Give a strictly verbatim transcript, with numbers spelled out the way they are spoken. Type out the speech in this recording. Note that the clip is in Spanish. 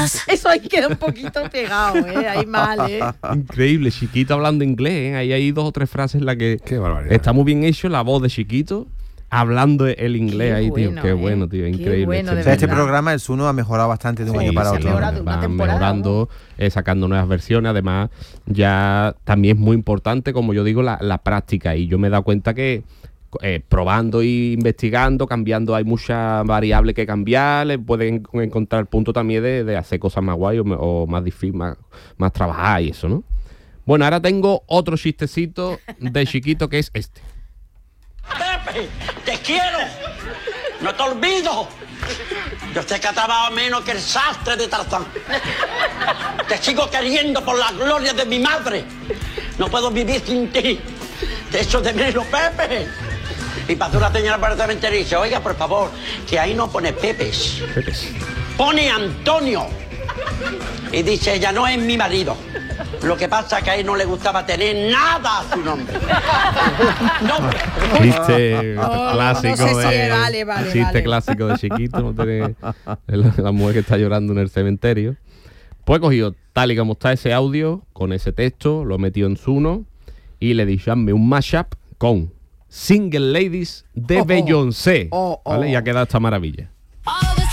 Eso ahí queda un poquito pegado, ¿eh? Ahí mal, ¿eh? Increíble, Chiquito hablando inglés, ¿eh? Ahí hay dos o tres frases en las que está muy bien hecho, la voz de Chiquito hablando el inglés. Qué ahí, bueno, tío. Qué ¿eh? bueno, tío. Increíble. Bueno, este, o sea, este programa, el Suno, ha mejorado bastante de un sí, año para otro. Mejorado, van mejorando, eh, sacando nuevas versiones. Además, ya también es muy importante, como yo digo, la, la práctica. Y yo me he dado cuenta que eh, probando e investigando, cambiando, hay muchas variables que cambiar. Le pueden encontrar el punto también de, de hacer cosas más guay o, o más difícil, más, más trabajar y eso, ¿no? Bueno, ahora tengo otro chistecito de Chiquito que es este. Pepe, te quiero, no te olvido. Yo sé que ha trabajado menos que el sastre de Tarzán. Te sigo queriendo por la gloria de mi madre. No puedo vivir sin ti. Te echo de menos, Pepe. Y pasó una señora por el cementerio y dice, oiga, por favor, que ahí no pone Pepes. Pepes. Pone Antonio. Y dice, ella no es mi marido. Lo que pasa es que a él no le gustaba tener nada a su nombre. No. Chiste no, clásico no, no sé si de... vale, vale, chiste vale. clásico de Chiquito. No tiene la, la mujer que está llorando en el cementerio. Pues he cogido tal y como está ese audio, con ese texto, lo he metido en Suno y le he dicho, hazme un mashup con Single Ladies de oh, Beyoncé. oh, oh, ¿Vale? oh. Y ha quedado esta maravilla.